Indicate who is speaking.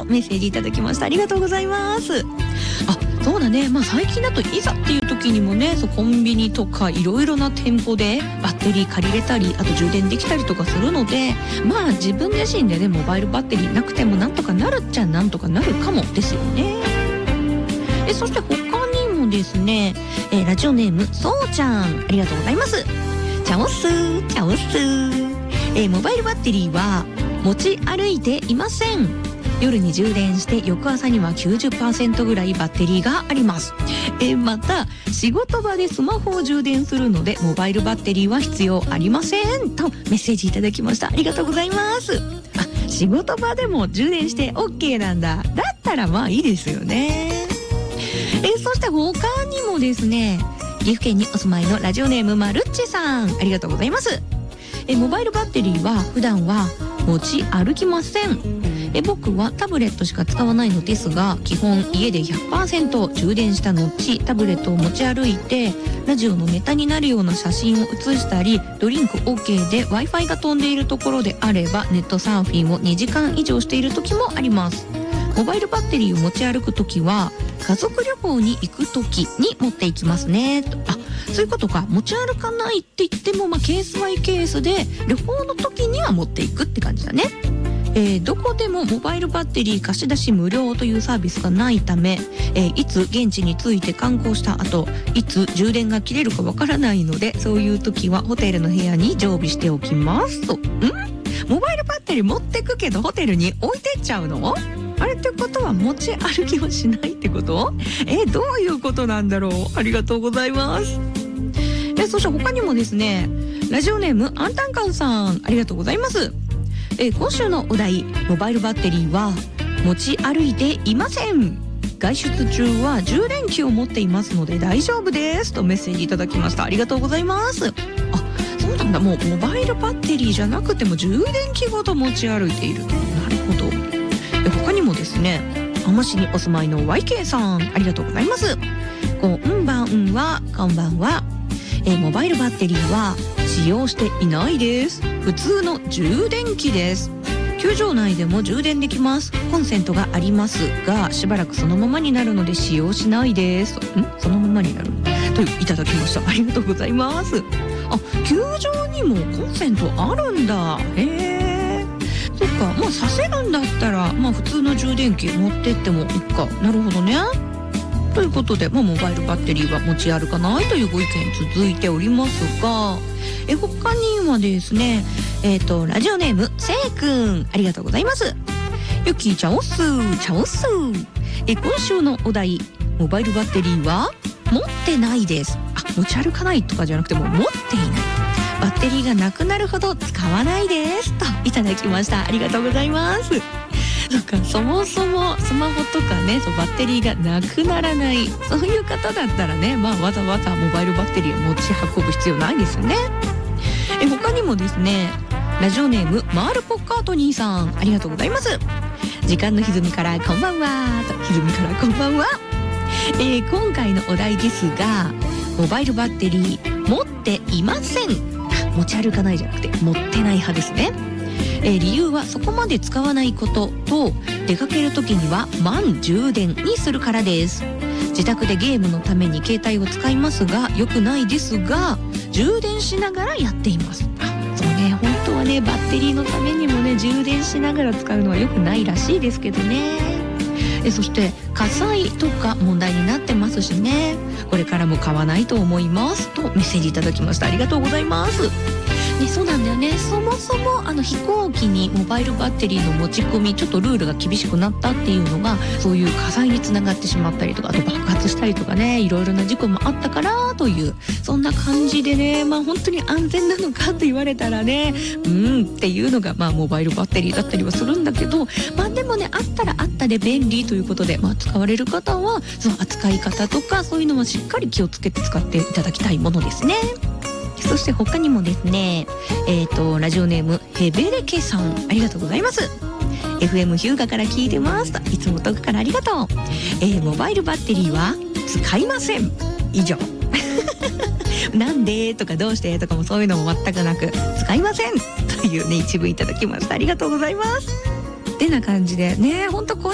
Speaker 1: とメッセージいただきました。ありがとうございます。あ、そうだね、最近だといざっていう時にもね、コンビニとかいろいろな店舗でバッテリー借りれたり、あと充電できたりとかするので、自分自身でねモバイルバッテリーなくてもなんとかなるっちゃなんとかなるかもですよね。そして他にもですね、ラジオネームそうちゃん、ありがとうございます。チャオスーチャオスー、モバイルバッテリーは持ち歩いていません。夜に充電して翌朝には 90% ぐらいバッテリーがあります。また仕事場でスマホを充電するのでモバイルバッテリーは必要ありませんとメッセージいただきました。ありがとうございます。仕事場でも充電して OK なんだ。だったらいいですよね。そして他にもですね、岐阜県にお住まいのラジオネームまるっちさん、ありがとうございます。モバイルバッテリーは普段は持ち歩きません。僕はタブレットしか使わないのですが、基本家で 100% 充電した後タブレットを持ち歩いてラジオのネタになるような写真を写したり、ドリンク OK で Wi-Fi が飛んでいるところであればネットサーフィンを2時間以上している時もあります。モバイルバッテリーを持ち歩く時は家族旅行に行く時に持っていきますね。そういうことか。持ち歩かないって言ってもケースバイケースで旅行の時には持っていくって感じだね。どこでもモバイルバッテリー貸し出し無料というサービスがないため、いつ現地に着いて観光した後いつ充電が切れるかわからないので、そういう時はホテルの部屋に常備しておきますと。モバイルバッテリー持ってくけどホテルに置いてっちゃうの？あれってことは持ち歩きをしないってこと？どういうことなんだろう。ありがとうございます。そして他にもですね、ラジオネームアンタンカンさん、ありがとうございます。今週のお題、モバイルバッテリーは持ち歩いていません。外出中は充電器を持っていますので大丈夫ですとメッセージいただきました。ありがとうございます。そうなんだ、もうモバイルバッテリーじゃなくても充電器ごと持ち歩いている。なるほど。他にもですね、網走にお住まいの YK さん、ありがとうございます。こんばんは。モバイルバッテリーは使用していないです。普通の充電器です。球場内でも充電できます。コンセントがありますがしばらくそのままになるので使用しないです。そのままになるといただきました。ありがとうございます。球場にもコンセントあるんだ。そっか、させるんだったら普通の充電器持ってってもいいか。なるほどね。ということで、モバイルバッテリーは持ち歩かないというご意見続いておりますが、他にはですね、ラジオネームせいくん、ありがとうございます。ゆきちゃおすちゃおす。今週のお題、モバイルバッテリーは持ってないです。持ち歩かないとかじゃなくても持っていない。バッテリーがなくなるほど使わないですといただきました。ありがとうございます。そっか、そもそもスマホとかね、バッテリーがなくならない、そういう方だったらね、わざわざモバイルバッテリーを持ち運ぶ必要ないですよね。他にもですね、ラジオネームマールポッカートニーさん、ありがとうございます。時間の歪みからこんばんはと、歪みからこんばんは。今回のお題ですが、モバイルバッテリー持っていません。持ち歩かないじゃなくて持ってない派ですね。理由はそこまで使わないことと、出かける時には満充電にするからです。自宅でゲームのために携帯を使いますが良くないですが、充電しながらやっています。そうね、本当はね、バッテリーのためにもね、充電しながら使うのは良くないらしいですけどね。そして火災とか問題になってますしね、これからも買わないと思いますとメッセージいただきました。ありがとうございます。そうなんだよね。そもそも飛行機にモバイルバッテリーの持ち込み、ちょっとルールが厳しくなったっていうのが、そういう火災につながってしまったりとか、あと爆発したりとかね、いろいろな事故もあったからという、そんな感じでね、本当に安全なのかと言われたらね、っていうのがモバイルバッテリーだったりはするんだけど、でもね、あったらあったで便利ということで、使われる方はその扱い方とかそういうのはしっかり気をつけて使っていただきたいものですね。そして他にもですね、ラジオネームヘベレケさん、ありがとうございます。 FM ヒューガから聞いてますと、いつも遠くからありがとう。モバイルバッテリーは使いません。以上なんでとかどうしてとかもそういうのも全くなく、使いませんというね、一文いただきました。ありがとうございます。ってな感じでね、ほんと個